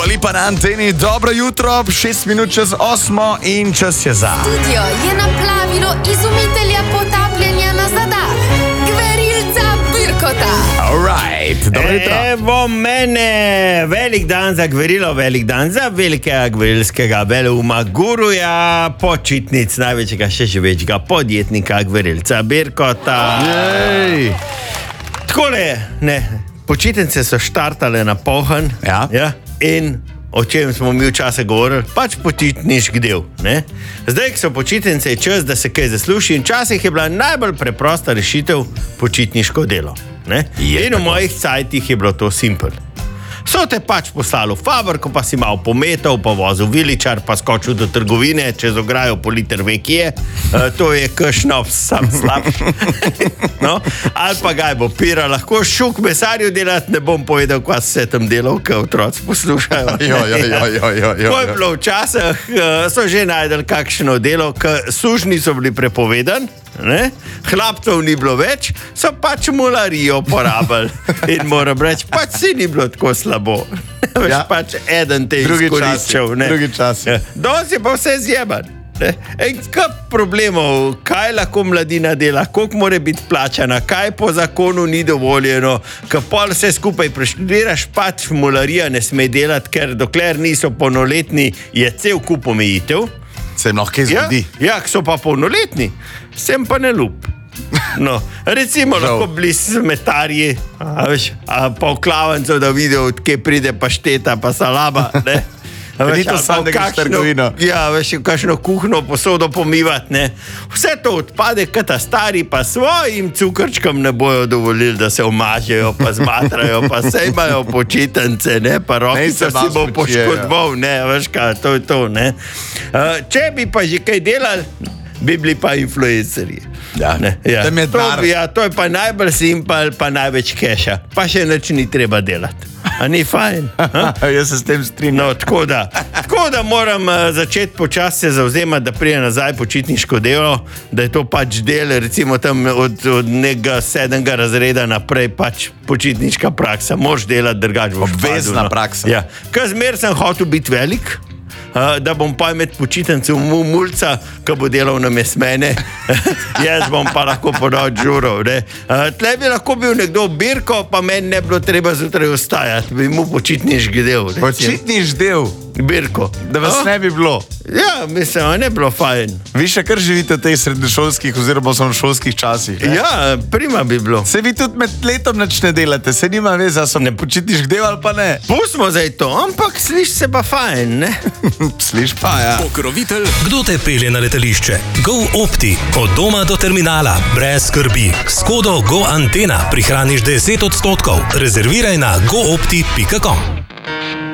Lipa na anteni, dobro jutro, 6 minut čez 8 in čas je za. Studio je naplavilo izumitelja potapljanja na zadah, Gverilca Birkota. Alright, dobro jutro. Evo mene, velik dan za Gverilo, velik dan za velikega gverilskega veleuma guruja, počitnic največjega še živečega podjetnika Gverilca Birkota. Jej. Takole, počitnice so štartale na polhan. Ja. In o čem smo mi včasih govorili, pač počitniški del. Ne? Zdaj, ko so počitnice, je čas, da se kaj zasluši in včasih je bila najbolj preprosta rešitev počitniško delo. Ne? In v mojih cajtih je bilo to simpel. So te pač poslali v fabriko, pa si malo pometal, pa vozil viličar, pa skočil do trgovine, čez ograjo po liter vekije, to je kašnov sam slab. No? Ali pa ga bo pira, lahko šuk mesarju delati, ne bom povedal, kaj se tam delal, kaj otroci poslušajo. To je bilo včasih, so že najdel kakšno delo, ker sužni so bili prepovedani, hlapcev ni bilo več, so pač mularijo porabili in moram reči, pač si ni bilo tako slabo. Veš, pač eden te izkoriščal. Drugi časi. Danes je pa vse zjeban. In kaj problemov, kaj lahko mladina dela, koliko mora biti plačana, kaj po zakonu ni dovoljeno, kaj pol vse skupaj preštudiraš, pač mularija ne sme delati, ker dokler niso polnoletni, je cel kup omejitev. Se lahko zgodi. Ja, so pa polnoletni, sem pa ne lup. No, recimo lahko bili smetarji, pa v klavancu, da vidijo, odkje pride pašteta, pa salaba, ne? Ni to samo, da greš v trgovino. Ja, veš, kakšno kuhno posodo pomivati, ne. Vse to odpade, kaj ta stari pa svojim cukrčkom ne bojo dovolili, da se omažejo, pa zmatrajo, pa se imajo počitnice, ne, pa rokica si bo poškodoval, ne, veš kaj, to je to, ne. Če bi pa že kaj delali, bi bili pa influencerji. To je pa najbolj simpel, pa največ keša, pa še nič ni treba delati. A ni fajn? Jaz se s tem strinjam. No, tako da moram začeti počasi se zauzemati, da prije nazaj počitniško delo, da je to pač del, recimo tam od nekega 7. razreda naprej pač počitniška praksa. Moš delati, drugače boš padel. Obvezna praksa. Ja. Ker zmer sem hotel biti velik, da bom pa imeti počitnice v mulca, ki bo delal namesto mene. Jaz bom pa lahko podal žurov. Tle bi lahko bil nekdo Birko, pa meni ne bilo treba zjutraj ostajati. Bi mu počitniški del. Počitniški del? Birko. Da vas ne bi bilo? Ja, mislim, ne bi bilo fajn. Vi še kar živite v tej srednješolskih oziroma osnovnošolskih časih? Ja, prima bi bilo. Se vi tudi med letom nič ne delate, se nima veze, so ne počitniški del ali pa ne? Pustimo zdaj to, ampak sliš se pa fajn, ne? Sliš pa, ja. Pokrovitelj, kdo te pelje na letališče? Go Opti, od doma do terminala, brez skrbi. S kodo Go Antena prihraniš 10%. Rezerviraj na goopti.com.